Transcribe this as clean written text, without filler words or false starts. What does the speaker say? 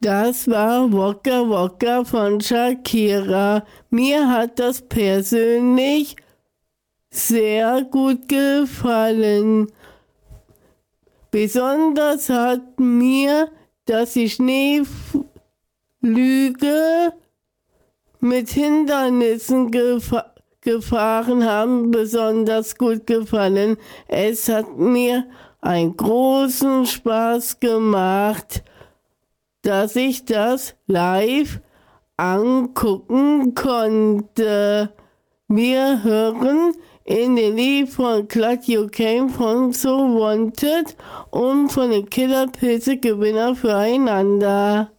Das war Waka Waka von Shakira. Mir hat das persönlich sehr gut gefallen. Besonders hat mir, dass die Schneeflüge mit Hindernissen gefahren haben, besonders gut gefallen. Es hat mir einen großen Spaß gemacht, dass ich das live angucken konnte. Wir hören in den Lied von Glad You Came von So Wanted und von den Killerpilze Gewinner füreinander.